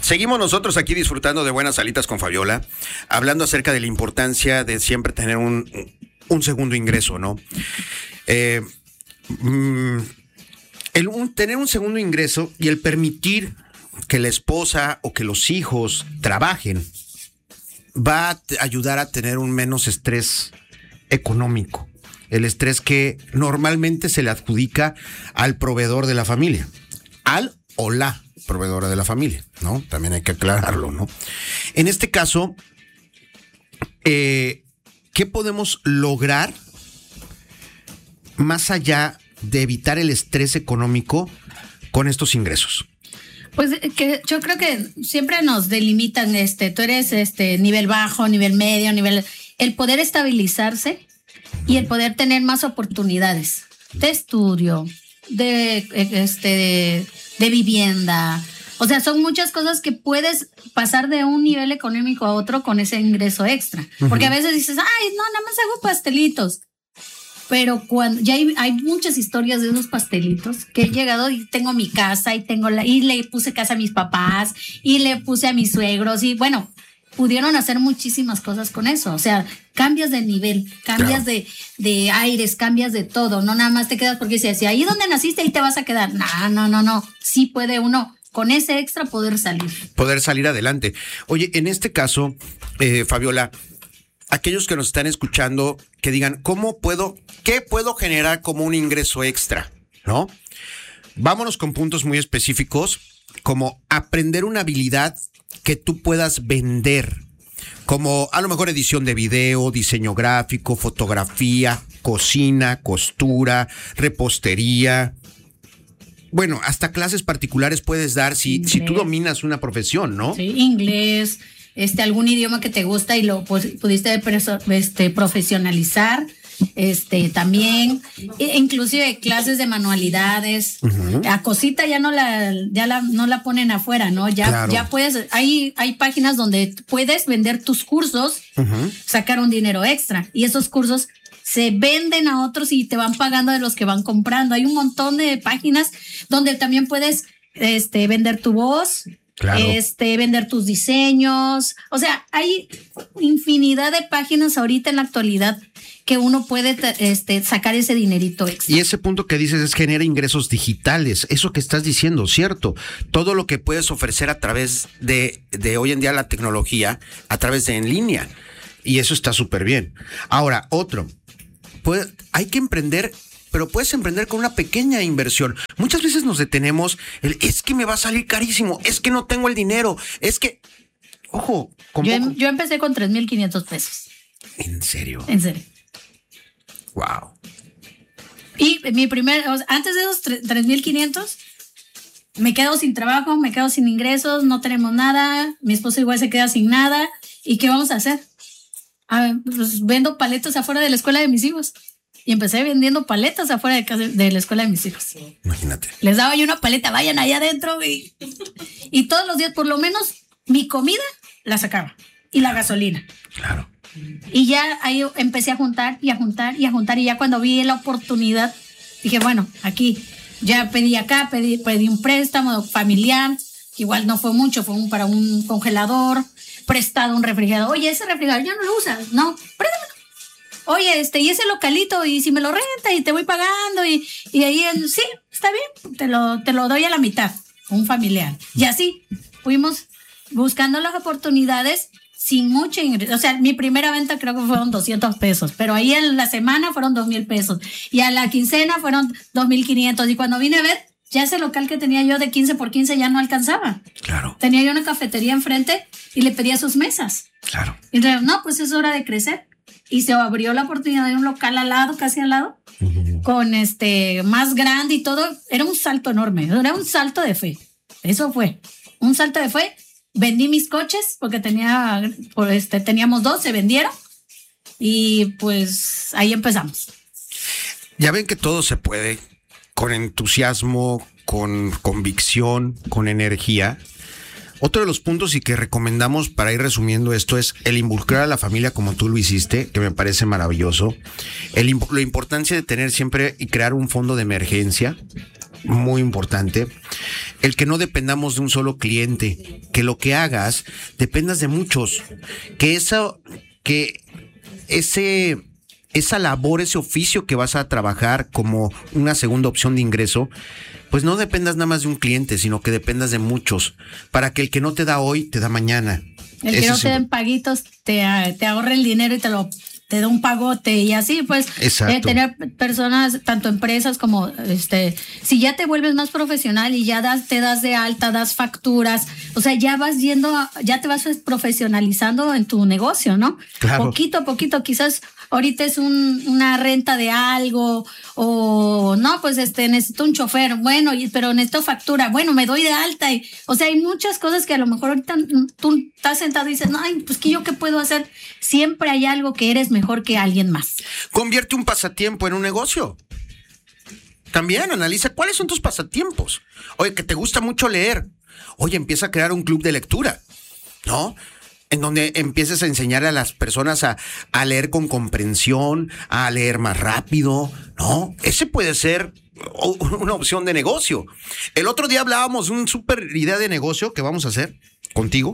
Seguimos nosotros aquí disfrutando de buenas salitas con Fabiola, hablando acerca de la importancia de siempre tener un segundo ingreso, ¿no? Tener un segundo ingreso y el permitir que la esposa o que los hijos trabajen va a ayudar a tener un menos estrés económico. El estrés que normalmente se le adjudica al proveedor de la familia, al o la proveedora de la familia, ¿no? También hay que aclararlo, ¿no? En este caso, ¿qué podemos lograr más allá de evitar el estrés económico con estos ingresos? Pues que yo creo que siempre nos delimitan, tú eres nivel bajo, nivel medio, el poder estabilizarse y el poder tener más oportunidades de estudio, de vivienda. O sea, son muchas cosas que puedes pasar de un nivel económico a otro con ese ingreso extra. Porque a veces dices, ay, no, nada más hago pastelitos. Pero cuando ya hay muchas historias de esos pastelitos que he llegado y tengo mi casa y le puse casa a mis papás y le puse a mis suegros y bueno, pudieron hacer muchísimas cosas con eso. O sea, cambias de nivel, cambias de aires, cambias de todo. No nada más te quedas porque si ahí donde naciste ahí te vas a quedar. No. Sí puede uno con ese extra poder salir. Poder salir adelante. Oye, en este caso, Fabiola, aquellos que nos están escuchando que digan, ¿qué puedo generar como un ingreso extra? ¿No? Vámonos con puntos muy específicos, como aprender una habilidad que tú puedas vender, como a lo mejor edición de video, diseño gráfico, fotografía, cocina, costura, repostería. Bueno, hasta clases particulares puedes dar si tú dominas una profesión, ¿no? Sí, inglés, algún idioma que te gusta y lo pudiste profesionalizar. También, inclusive clases de manualidades. Uh-huh. La cosita ya no la ponen afuera, ¿no? Ya puedes, hay páginas donde puedes vender tus cursos, uh-huh, sacar un dinero extra y esos cursos se venden a otros y te van pagando de los que van comprando. Hay un montón de páginas donde también puedes vender tu voz. Claro. Vender tus diseños. O sea, hay infinidad de páginas ahorita en la actualidad que uno puede sacar ese dinerito extra. Y ese punto que dices es genera ingresos digitales. Eso que estás diciendo, ¿cierto? Todo lo que puedes ofrecer a través de hoy en día la tecnología, a través de en línea. Y eso está súper bien. Ahora, hay que emprender, pero puedes emprender con una pequeña inversión. Muchas veces nos detenemos, es que me va a salir carísimo, es que no tengo el dinero, es que, ojo. Yo empecé con 3,500 pesos. ¿En serio? En serio. Wow. Y antes de esos 3,500, me quedo sin trabajo, me quedo sin ingresos, no tenemos nada, mi esposo igual se queda sin nada. ¿Y qué vamos a hacer? Pues vendo paletas afuera de la escuela de mis hijos. Y empecé vendiendo paletas afuera de la escuela de mis hijos. Imagínate. Les daba yo una paleta, vayan allá adentro. Y todos los días, por lo menos, mi comida la sacaba. Y la gasolina. Claro. Y ya ahí empecé a juntar. Y ya cuando vi la oportunidad, dije, bueno, aquí. Ya pedí acá, pedí un préstamo familiar. Que igual no fue mucho, fue para un congelador. Prestado un refrigerador. Oye, ese refrigerador ya no lo usas. No, préstamelo. Oye, y ese localito, y si me lo renta y te voy pagando, y ahí, sí, está bien, te lo doy a la mitad, un familiar. Y así fuimos buscando las oportunidades sin mucho ingreso. O sea, mi primera venta creo que fueron 200 pesos, pero ahí en la semana fueron 2,000 pesos. Y a la quincena fueron 2,500. Y cuando vine a ver, ya ese local que tenía yo de 15 por 15 ya no alcanzaba. Claro. Tenía yo una cafetería enfrente y le pedía sus mesas. Claro. Y entonces, no, pues es hora de crecer. Y se abrió la oportunidad de un local al lado, casi al lado, uh-huh, con más grande y todo. Era un salto enorme, era un salto de fe. Eso fue, un salto de fe. Vendí mis coches porque teníamos 2, se vendieron. Y pues ahí empezamos. Ya ven que todo se puede con entusiasmo, con convicción, con energía. Otro de los puntos y que recomendamos para ir resumiendo esto es el involucrar a la familia como tú lo hiciste, que me parece maravilloso. La importancia de tener siempre y crear un fondo de emergencia, muy importante, el que no dependamos de un solo cliente, que lo que hagas dependas de muchos, esa labor, ese oficio que vas a trabajar como una segunda opción de ingreso, pues no dependas nada más de un cliente, sino que dependas de muchos, para que el que no te da hoy, te da mañana. El que no te den paguitos, te ahorre el dinero y te da un pagote y así, pues. Exacto. Tener personas, tanto empresas como si ya te vuelves más profesional y ya te das de alta, das facturas, o sea, ya te vas profesionalizando en tu negocio, ¿no? Claro. Poquito a poquito, quizás ahorita es una renta de algo, o no, pues necesito un chofer, bueno, pero necesito factura, bueno, me doy de alta, o sea, hay muchas cosas que a lo mejor ahorita tú estás sentado y dices, ay, pues que yo qué puedo hacer. Siempre hay algo que eres mejor que alguien más. Convierte un pasatiempo en un negocio. También analiza cuáles son tus pasatiempos. Oye, que te gusta mucho leer. Oye, empieza a crear un club de lectura, ¿no? En donde empieces a enseñar a las personas a leer con comprensión, a leer más rápido, ¿no? Ese puede ser una opción de negocio. El otro día hablábamos de una súper idea de negocio que vamos a hacer contigo.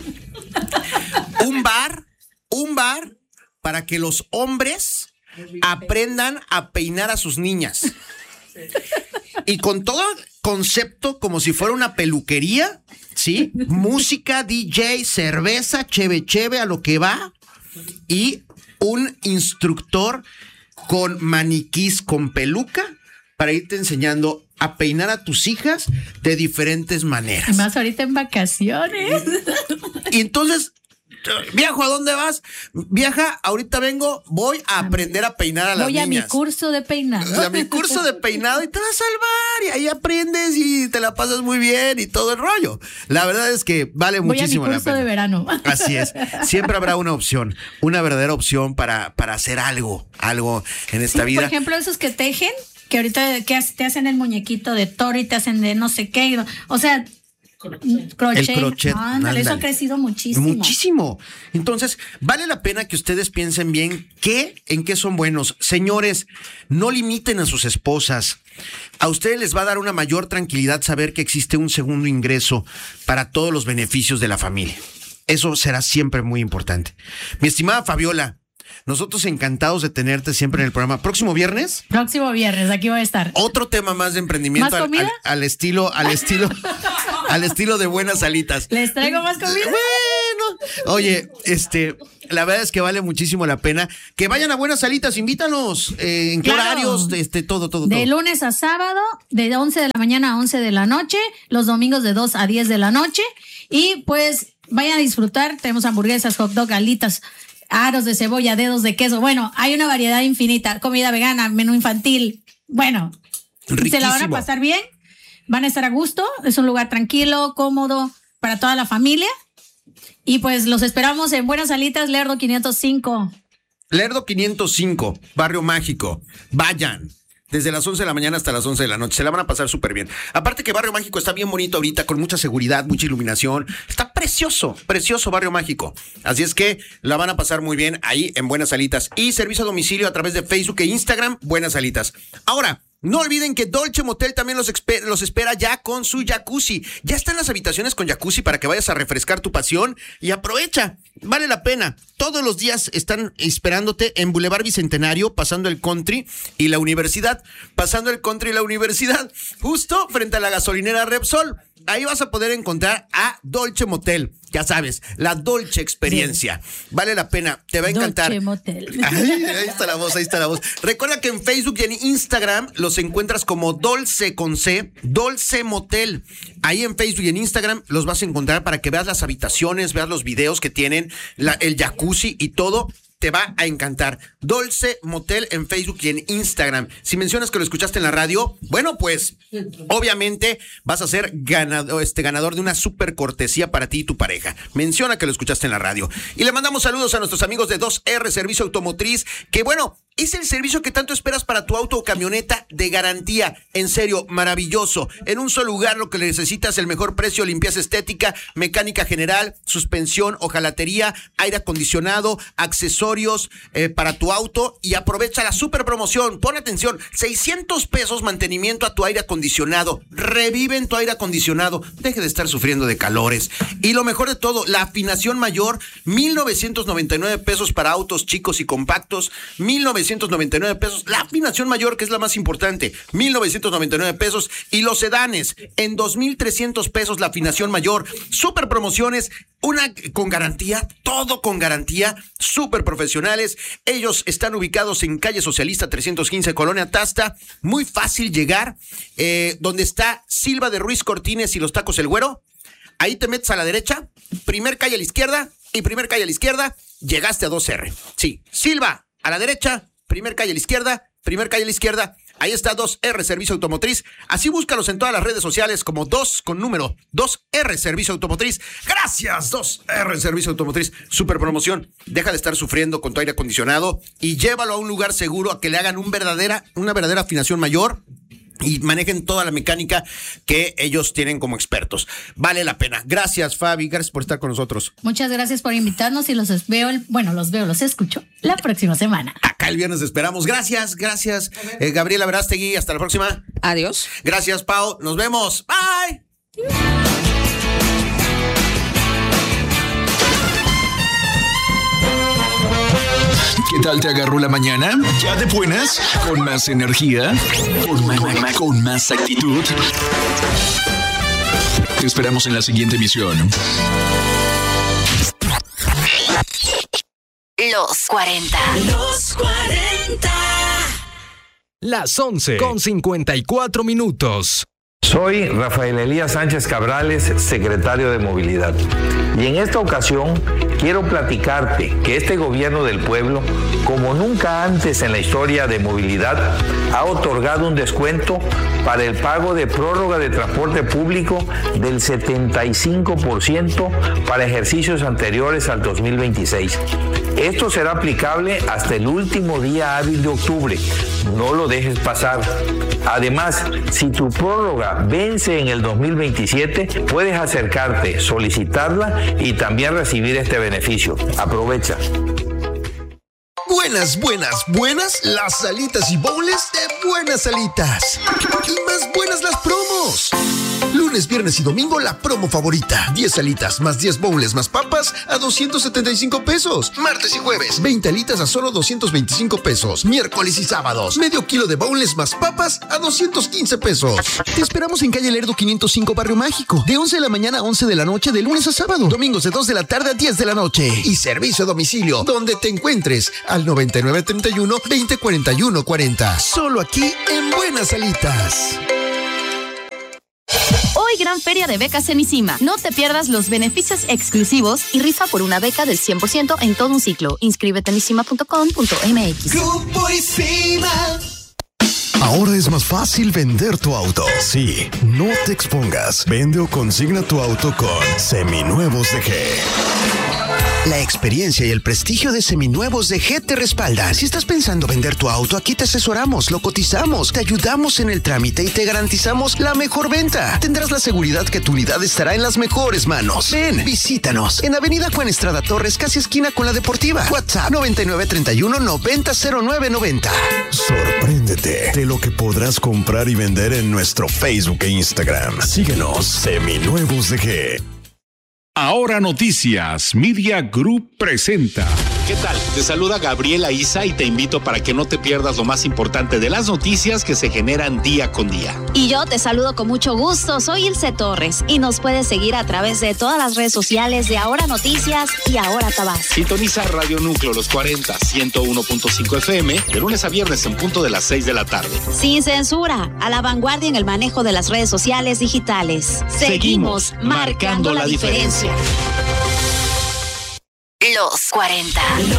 Un bar para que los hombres aprendan a peinar a sus niñas. Y con todo concepto como si fuera una peluquería, ¿sí? Música, DJ, cerveza, cheve a lo que va. Y un instructor con maniquís con peluca para irte enseñando a peinar a tus hijas de diferentes maneras. Y más ahorita en vacaciones. Y entonces, viejo, ¿a dónde vas? Viaja, ahorita voy a aprender a peinar a las niñas. Voy a mi curso de peinado. A mi curso de peinado y te vas a salvar y ahí aprendes y te la pasas muy bien y todo el rollo. La verdad es que vale muchísimo la pena. Voy a mi curso de verano. Así es. Siempre habrá una opción, una verdadera opción para hacer algo en esta vida. Por ejemplo, esos que tejen, que ahorita te hacen el muñequito de toro y te hacen de no sé qué. O sea, crochet. El crochet. Ándale, eso ha crecido muchísimo. Muchísimo. Entonces, vale la pena que ustedes piensen bien en qué son buenos. Señores, no limiten a sus esposas. A ustedes les va a dar una mayor tranquilidad saber que existe un segundo ingreso para todos los beneficios de la familia. Eso será siempre muy importante. Mi estimada Fabiola, nosotros encantados de tenerte siempre en el programa. ¿Próximo viernes? Próximo viernes, aquí voy a estar. Otro tema más de emprendimiento. ¿Más comida? Al estilo de Buenas Alitas. ¿Les traigo más comida? Bueno, oye, la verdad es que vale muchísimo la pena. Que vayan a Buenas Alitas, invítanos. ¿En qué horarios? Todo. De lunes a sábado, de 11 de la mañana a 11 de la noche, los domingos de 2 a 10 de la noche. Y pues vayan a disfrutar. Tenemos hamburguesas, hot dog, alitas, aros de cebolla, dedos de queso. Bueno, hay una variedad infinita. Comida vegana, menú infantil. Bueno, riquísimo. Se la van a pasar bien. Van a estar a gusto. Es un lugar tranquilo, cómodo para toda la familia. Y pues los esperamos en Buenas Alitas, Lerdo 505. Lerdo 505, Barrio Mágico. Vayan. Desde las 11 de la mañana hasta las 11 de la noche. Se la van a pasar súper bien. Aparte que Barrio Mágico está bien bonito ahorita, con mucha seguridad, mucha iluminación. Está precioso Barrio Mágico. Así es que la van a pasar muy bien ahí en Buenas Alitas. Y servicio a domicilio a través de Facebook e Instagram, Buenas Alitas. Ahora, no olviden que Dolce Motel también los espera ya con su jacuzzi. Ya están las habitaciones con jacuzzi para que vayas a refrescar tu pasión y aprovecha. Vale la pena. Todos los días están esperándote en Boulevard Bicentenario, pasando el Country y la Universidad. Pasando el Country y la Universidad, justo frente a la gasolinera Repsol. Ahí vas a poder encontrar a Dolce Motel. Ya sabes, la Dolce experiencia. Sí. Vale la pena, te va a encantar. Dolce Motel. Ahí está la voz. Recuerda que en Facebook y en Instagram los encuentras como Dolce con C, Dolce Motel. Ahí en Facebook y en Instagram los vas a encontrar para que veas las habitaciones, veas los videos que tienen, el jacuzzi y todo. Te va a encantar. Dolce Motel en Facebook y en Instagram. Si mencionas que lo escuchaste en la radio, bueno, pues obviamente vas a ser ganador de una súper cortesía para ti y tu pareja. Menciona que lo escuchaste en la radio. Y le mandamos saludos a nuestros amigos de 2R Servicio Automotriz, que bueno, Es el servicio que tanto esperas para tu auto o camioneta de garantía. En serio, maravilloso. En un solo lugar lo que necesitas, el mejor precio, limpieza estética, mecánica general, suspensión, hojalatería, aire acondicionado, accesorios para tu auto y aprovecha la super promoción. Pon atención, 600 pesos mantenimiento a tu aire acondicionado. Reviven tu aire acondicionado. Deje de estar sufriendo de calores. Y lo mejor de todo, la afinación mayor, 1,999 pesos para autos chicos y compactos, 1,999 pesos, la afinación mayor, que es la más importante, 1,999 pesos, y los sedanes en 2,300 pesos la afinación mayor. Super promociones, una con garantía, todo con garantía, súper profesionales. Ellos están ubicados en calle Socialista 315, Colonia Tasta, muy fácil llegar, donde está Silva de Ruiz Cortines y los Tacos El Güero. Ahí te metes a la derecha, primer calle a la izquierda y primer calle a la izquierda, llegaste a 2R. Sí, Silva a la derecha, primer calle a la izquierda, primer calle a la izquierda, ahí está 2R Servicio Automotriz. Así búscalos en todas las redes sociales como 2R Servicio Automotriz. Gracias, 2R Servicio Automotriz. Super promoción. Deja de estar sufriendo con tu aire acondicionado y llévalo a un lugar seguro a que le hagan una verdadera afinación mayor y manejen toda la mecánica que ellos tienen como expertos. Vale la pena. Gracias, Fabi. Gracias por estar con nosotros. Muchas gracias por invitarnos y los escucho la próxima semana. Acá el viernes esperamos. Gracias. Gabriela Verástegui, hasta la próxima. Adiós. Gracias, Pau. Nos vemos. Bye. ¿Qué tal te agarró la mañana? ¿Ya de buenas? ¿Con más energía? ¿Con más actitud? Te esperamos en la siguiente emisión. Los 40. Las 11:54. Soy Rafael Elías Sánchez Cabrales, secretario de Movilidad. Y en esta ocasión quiero platicarte que este gobierno del pueblo, como nunca antes en la historia de movilidad, ha otorgado un descuento para el pago de prórroga de transporte público del 75% para ejercicios anteriores al 2026. Esto será aplicable hasta el último día hábil de octubre. No lo dejes pasar. Además, si tu prórroga vence en el 2027, puedes acercarte, solicitarla y también recibir este beneficio. Aprovecha. Buenas, las salitas y bowls de Buenas Salitas. Y más buenas las promos. Lunes, viernes y domingo la promo favorita. 10 salitas más 10 bowls más papas a 275 pesos. Martes y jueves, 20 alitas a solo 225 pesos. Miércoles y sábados, medio kilo de bowls más papas a 215 pesos. Te esperamos en calle Lerdo 505, Barrio Mágico. De 11 de la mañana a 11 de la noche, de lunes a sábado. Domingos de 2 de la tarde a 10 de la noche. Y servicio a domicilio, donde te encuentres, al 9931-2041-40. Solo aquí en Buenas Salitas. Hoy gran feria de becas en ICIMA. No te pierdas los beneficios exclusivos y rifa por una beca del 100% en todo un ciclo. Inscríbete en ICIMA.com.mx. Grupo ICIMA. Ahora es más fácil vender tu auto. Sí, no te expongas. Vende o consigna tu auto con Seminuevos de G. La experiencia y el prestigio de Seminuevos de G te respaldan. Si estás pensando vender tu auto, aquí te asesoramos, lo cotizamos, te ayudamos en el trámite y te garantizamos la mejor venta. Tendrás la seguridad que tu unidad estará en las mejores manos. Ven, visítanos en Avenida Juan Estrada Torres, casi esquina con la Deportiva. WhatsApp 9931-900990. Sorpréndete de lo que podrás comprar y vender en nuestro Facebook e Instagram. Síguenos, Seminuevos de G. Ahora Noticias Media Group presenta. ¿Qué tal? Te saluda Gabriela Isa y te invito para que no te pierdas lo más importante de las noticias que se generan día con día. Y yo te saludo con mucho gusto, soy Ilse Torres y nos puedes seguir a través de todas las redes sociales de Ahora Noticias y Ahora Tabasco. Sintoniza Radio Núcleo Los 40, 101.5 FM, de lunes a viernes en punto de las 6 de la tarde. Sin censura, a la vanguardia en el manejo de las redes sociales digitales. Seguimos marcando la diferencia. Los 40.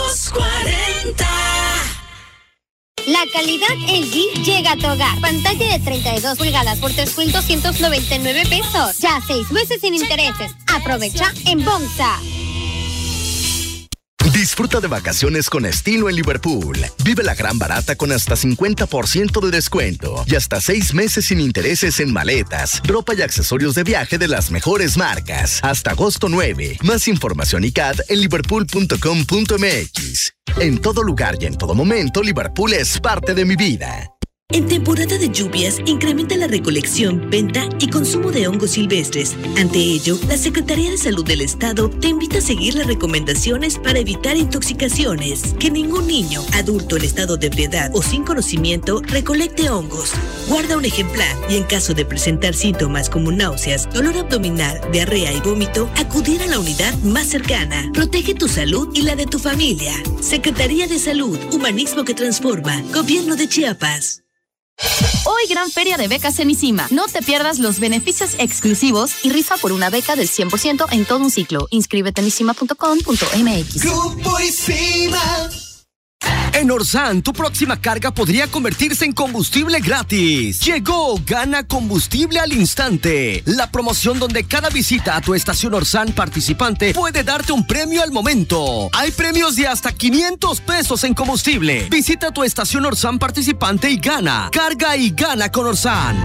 La calidad LG llega a tu hogar. Pantalla de 32 pulgadas por 3,299 pesos. Ya 6 meses sin intereses. Aprovecha en Bonsa. Disfruta de vacaciones con estilo en Liverpool. Vive la gran barata con hasta 50% de descuento y hasta 6 meses sin intereses en maletas, ropa y accesorios de viaje de las mejores marcas. Hasta agosto 9. Más información y CAD en liverpool.com.mx. En todo lugar y en todo momento, Liverpool es parte de mi vida. En temporada de lluvias, incrementa la recolección, venta y consumo de hongos silvestres. Ante ello, la Secretaría de Salud del Estado te invita a seguir las recomendaciones para evitar intoxicaciones. Que ningún niño, adulto en estado de ebriedad o sin conocimiento recolecte hongos. Guarda un ejemplar y en caso de presentar síntomas como náuseas, dolor abdominal, diarrea y vómito, acudir a la unidad más cercana. Protege tu salud y la de tu familia. Secretaría de Salud, Humanismo que Transforma, Gobierno de Chiapas. Hoy gran feria de becas en ICIMA. No te pierdas los beneficios exclusivos y rifa por una beca del 100% en todo un ciclo. Inscríbete en ICIMA.com.mx. Grupo ICIMA. En Orsan, tu próxima carga podría convertirse en combustible gratis. Llegó Gana Combustible al Instante, la promoción donde cada visita a tu estación Orsan participante puede darte un premio al momento. Hay premios de hasta 500 pesos en combustible. Visita tu estación Orsan participante y gana. Carga y gana con Orsan.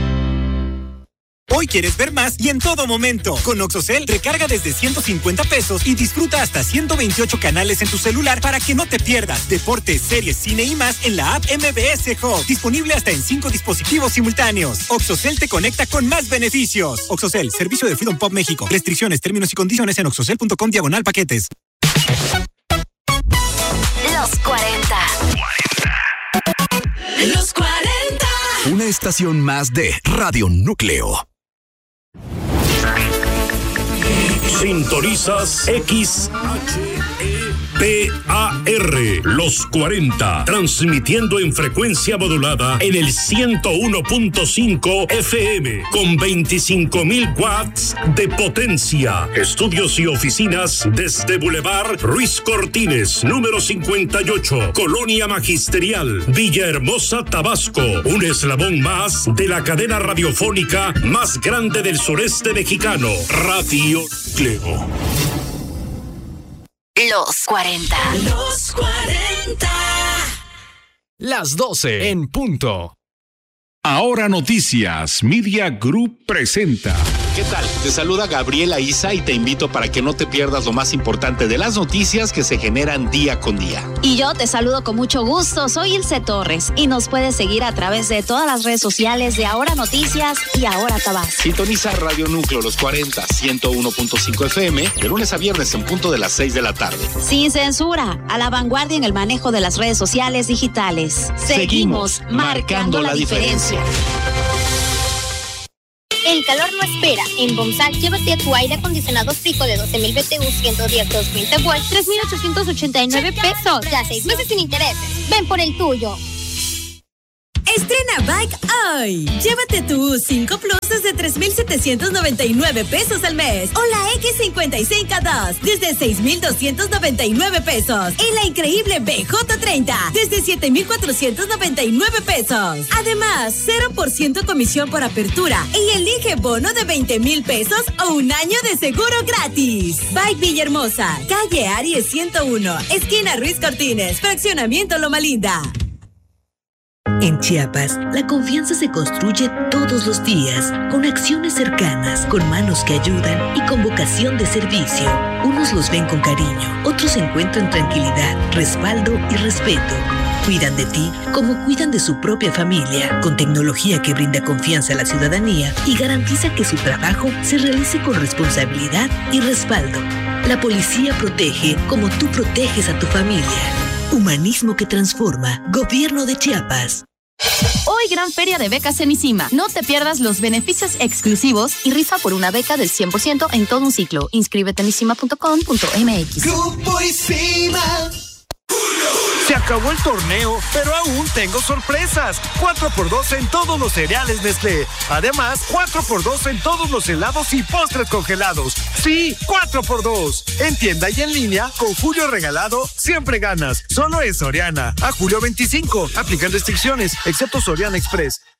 Hoy quieres ver más y en todo momento. Con Oxocel, recarga desde 150 pesos y disfruta hasta 128 canales en tu celular para que no te pierdas deportes, series, cine y más en la app MBS Hub. Disponible hasta en 5 dispositivos simultáneos. Oxocel te conecta con más beneficios. Oxocel, servicio de Freedom Pop México. Restricciones, términos y condiciones en oxocel.com/paquetes. Los 40. Los 40. Una estación más de Radio Núcleo. Sintonizas XHEPAR, Los 40, transmitiendo en frecuencia modulada en el 101.5 FM, con 25,000 watts de potencia. Estudios y oficinas desde Boulevard Ruiz Cortines, número 58, Colonia Magisterial, Villahermosa, Tabasco. Un eslabón más de la cadena radiofónica más grande del sureste mexicano, Radio Núcleo. Los 40. Los 40. Las 12 en punto. Ahora Noticias Media Group presenta. ¿Qué tal? Te saluda Gabriela Isa y te invito para que no te pierdas lo más importante de las noticias que se generan día con día. Y yo te saludo con mucho gusto, soy Ilse Torres y nos puedes seguir a través de todas las redes sociales de Ahora Noticias y Ahora Tabasco. Sintoniza Radio Núcleo Los 40, 101.5 FM, de lunes a viernes en punto de las 6 de la tarde. Sin censura, a la vanguardia en el manejo de las redes sociales digitales. Seguimos marcando la diferencia. El calor no espera. En Bomsal, llévate a tu aire acondicionado Frico de 12,000 BTU, 110, 220 volts, 3,889 pesos. Ya 6 meses sin intereses. Ven por el tuyo. Estrena Bike hoy. Llévate tu U5 Plus desde 3,799 pesos al mes o la X55-2 desde 6,299 pesos y la increíble BJ30 desde 7,499 pesos. Además, 0% comisión por apertura y elige bono de 20,000 pesos o un año de seguro gratis. Bike Villahermosa, calle Aries 101, esquina Ruiz Cortines, fraccionamiento Loma Linda. En Chiapas, la confianza se construye todos los días, con acciones cercanas, con manos que ayudan y con vocación de servicio. Unos los ven con cariño, otros encuentran tranquilidad, respaldo y respeto. Cuidan de ti como cuidan de su propia familia, con tecnología que brinda confianza a la ciudadanía y garantiza que su trabajo se realice con responsabilidad y respaldo. La policía protege como tú proteges a tu familia. Humanismo que transforma. Gobierno de Chiapas. Hoy gran feria de becas en ICIMA. No te pierdas los beneficios exclusivos y rifa por una beca del 100% en todo un ciclo. Inscríbete en ICIMA.com.mx. Grupo ICIMA. Se acabó el torneo, pero aún tengo sorpresas. 4x2 en todos los cereales Nestlé. Además, 4x2 en todos los helados y postres congelados. Sí, 4x2. En tienda y en línea, con Julio Regalado, siempre ganas. Solo en Soriana. A julio 25. Aplican restricciones, excepto Soriana Express.